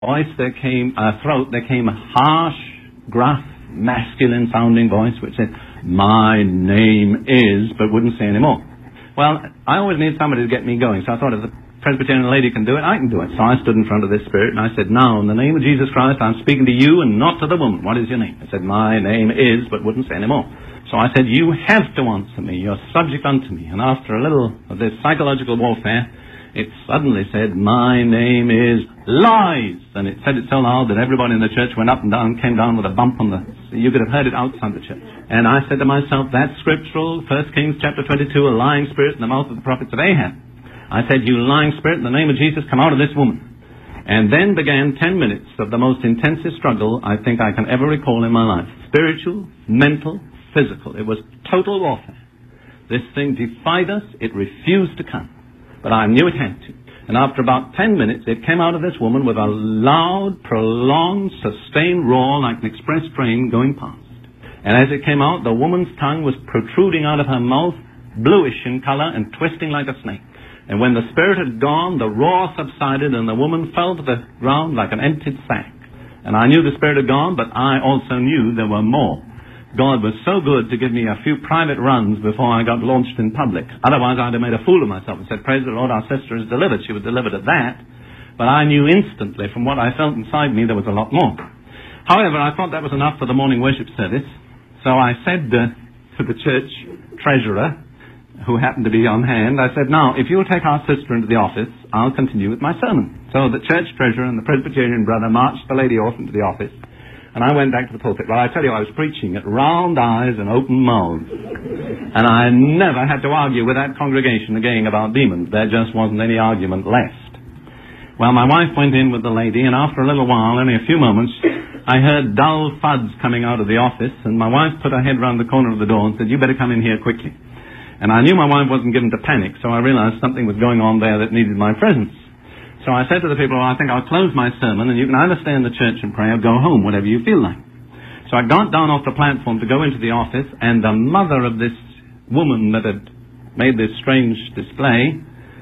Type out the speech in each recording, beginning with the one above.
voice there came, throat, there came a harsh, gruff, masculine-sounding voice which said, "My name is," but wouldn't say any more. Well, I always need somebody to get me going, so I thought if the Presbyterian lady can do it, I can do it. So I stood in front of this spirit and I said, "Now, in the name of Jesus Christ, I'm speaking to you and not to the woman. What is your name?" I said, "My name is," but wouldn't say any more. So I said, "You have to answer me. You're subject unto me." And after a little of this psychological warfare, it suddenly said, "My name is Lies." And it said it so loud that everybody in the church went up and down, came down with a bump on the... You could have heard it outside the church. And I said to myself, that's scriptural. 1 Kings chapter 22, a lying spirit in the mouth of the prophets of Ahab. I said, "You lying spirit, in the name of Jesus, come out of this woman." And then began 10 minutes of the most intensive struggle I think I can ever recall in my life. Spiritual, mental, physical. It was total warfare. This thing defied us. It refused to come. But I knew it had to. And after about 10 minutes, it came out of this woman with a loud, prolonged, sustained roar like an express train going past. And as it came out, the woman's tongue was protruding out of her mouth, bluish in color and twisting like a snake. And when the spirit had gone, the roar subsided and the woman fell to the ground like an emptied sack. And I knew the spirit had gone, but I also knew there were more. God was so good to give me a few private runs before I got launched in public. Otherwise, I'd have made a fool of myself and said, "Praise the Lord, our sister is delivered." She was delivered at that. But I knew instantly from what I felt inside me there was a lot more. However, I thought that was enough for the morning worship service. So I said to the church treasurer, who happened to be on hand, I said, "Now, if you'll take our sister into the office, I'll continue with my sermon." So the church treasurer and the Presbyterian brother marched the lady off into the office. And I went back to the pulpit. Well, I tell you, I was preaching at round eyes and open mouths. And I never had to argue with that congregation again about demons. There just wasn't any argument left. Well, my wife went in with the lady, and after a little while, only a few moments, I heard dull thuds coming out of the office, and my wife put her head round the corner of the door and said, "You better come in here quickly." And I knew my wife wasn't given to panic, so I realized something was going on there that needed my presence. So I said to the people, "Well, I think I'll close my sermon, and you can either stay in the church and pray or go home, whatever you feel like." So I got down off the platform to go into the office, and the mother of this woman that had made this strange display,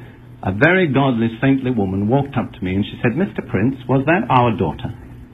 a very godly, saintly woman, walked up to me, and she said, "Mr. Prince, was that our daughter?"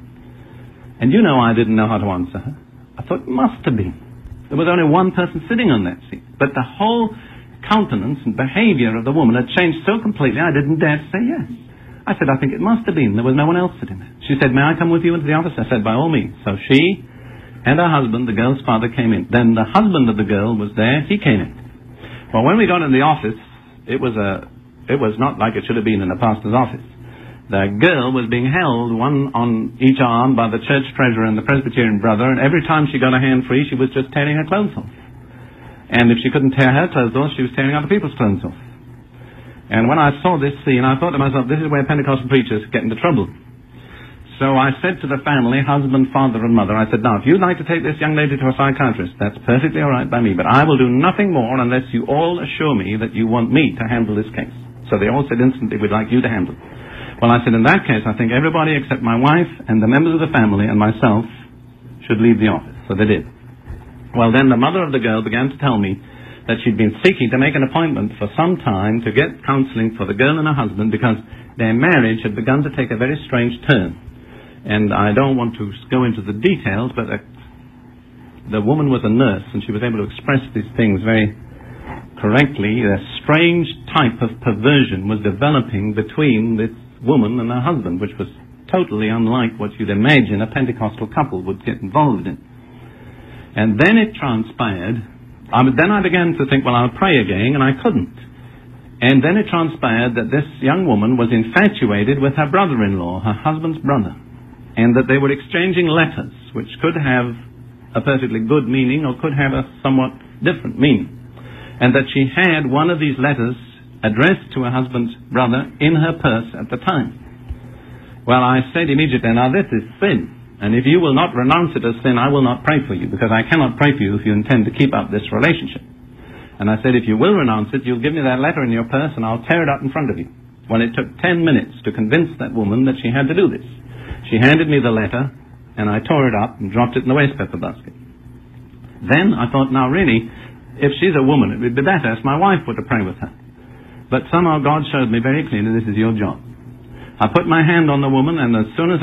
And you know I didn't know how to answer her. I thought it must have been. There was only one person sitting on that seat. But the whole countenance and behavior of the woman had changed so completely I didn't dare to say yes. I said, "I think it must have been. There was no one else sitting there." She said, "May I come with you into the office?" I said, "By all means." So she and her husband, the girl's father, came in. Then the husband of the girl was there. He came in. Well, when we got in the office, it was not like it should have been in a pastor's office. The girl was being held, one on each arm, by the church treasurer and the Presbyterian brother, and every time she got her hand free, she was just tearing her clothes off. And if she couldn't tear her clothes off, she was tearing other people's clothes off. And when I saw this scene, I thought to myself, this is where Pentecostal preachers get into trouble. So I said to the family, husband, father, and mother, I said, "Now, if you'd like to take this young lady to a psychiatrist, that's perfectly all right by me, but I will do nothing more unless you all assure me that you want me to handle this case." So they all said instantly, "We'd like you to handle it." Well, I said, in that case, I think everybody except my wife and the members of the family and myself should leave the office. So they did. Well, then the mother of the girl began to tell me that she'd been seeking to make an appointment for some time to get counseling for the girl and her husband because their marriage had begun to take a very strange turn. And I don't want to go into the details, but the woman was a nurse and she was able to express these things very correctly. A strange type of perversion was developing between this woman and her husband, which was totally unlike what you'd imagine a Pentecostal couple would get involved in. And then it transpired, then I began to think, well, I'll pray again, and I couldn't. And then it transpired that this young woman was infatuated with her brother-in-law, her husband's brother, and that they were exchanging letters, which could have a perfectly good meaning or could have a somewhat different meaning. And that she had one of these letters addressed to her husband's brother in her purse at the time. Well, I said immediately, "Now this is sin, and if you will not renounce it as sin, I will not pray for you, because I cannot pray for you if you intend to keep up this relationship." And I said, "If you will renounce it, you'll give me that letter in your purse and I'll tear it up in front of you." Well, it took 10 minutes to convince that woman that she had to do this. She handed me the letter and I tore it up and dropped it in the waste paper basket. Then I thought, now really, if she's a woman, it would be better if my wife were to pray with her. But somehow God showed me very clearly, this is your job. I put my hand on the woman, and as soon as